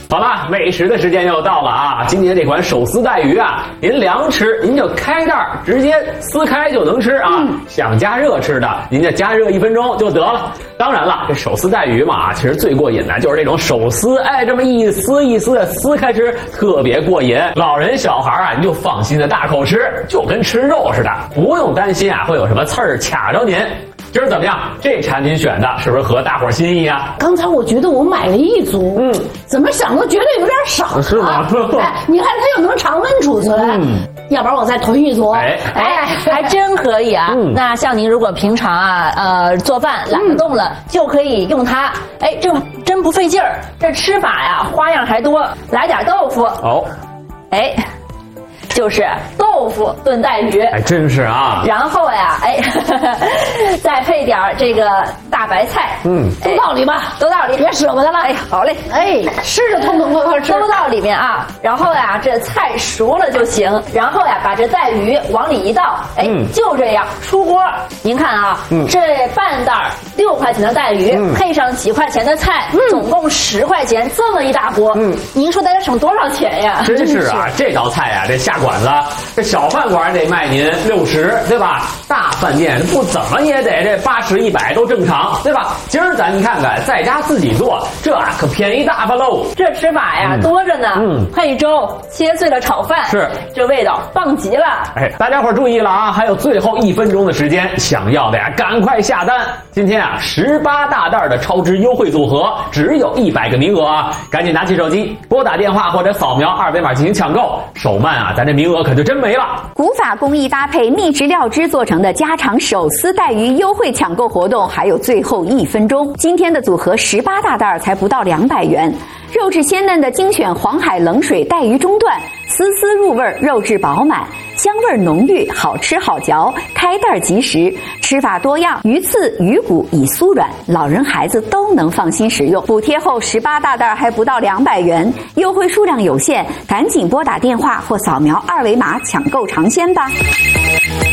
好了，美食的时间又到了啊！今天这款手撕带鱼啊，您凉吃您就开袋直接撕开就能吃啊。想加热吃的，您就加热1分钟就得了。当然了，这手撕带鱼嘛，其实最过瘾的就是这种手撕，哎，这么一丝一丝的撕开吃，特别过瘾。老人小孩啊，你就放心的大口吃，就跟吃肉似的，不用担心啊会有什么刺儿卡着您。今儿怎么样？这产品选的是不是合大伙心意啊？ 刚才我觉得我买了1组，怎么想都觉得有点少， 是吗？ 哎，你看它又能常温储存，要不然我再囤1组。 哎，还真可以啊。那像您如果平常啊，做饭懒得动了，就可以用它。哎，这真不费劲儿。这吃法呀，花样还多。来点豆腐。哦，哎。就是豆腐炖带鱼， 哎，真是啊。 然后呀，哎，再配点这个大白菜， 都到里吧， 都到里， 别舍不得了。 哎，好嘞， 哎，吃着痛痛快快吃， 都到里面啊。然后呀，这菜熟了就行。然后呀，把这带鱼往里一倒，哎，就这样出锅。您看啊，这半袋6块钱的带鱼，配上几块钱的菜，总共10块钱，这么一大锅，您说大家省多少钱呀？ 真是啊，这道菜呀，这下馆子，这小饭馆得卖您60，对吧？大饭店不怎么也得这80、100都正常，对吧？今儿咱看看，在家自己做，这可便宜大发喽！ 这吃法呀多着呢，配粥，切碎了炒饭， 是这味道棒极了。 哎，大家伙注意了啊，还有最后1分钟的时间，想要的呀赶快下单！今天啊18大袋的超值优惠组合，只有100个名额啊，赶紧拿起手机拨打电话或者扫描2维码进行抢购，手慢啊，咱这名额可就真没了。 古法工艺搭配秘制料汁做成的家常手撕带鱼优惠抢购活动还有最后1分钟，今天的组合18大袋才不到200元，肉质鲜嫩的精选黄海冷水带鱼中段，丝丝入味，肉质饱满，香味浓郁，好吃好嚼，开袋即食，吃法多样，鱼刺鱼骨已酥软，老人孩子都能放心食用。补贴后18大袋还不到200元，优惠数量有限，赶紧拨打电话或扫描2维码抢购尝鲜吧。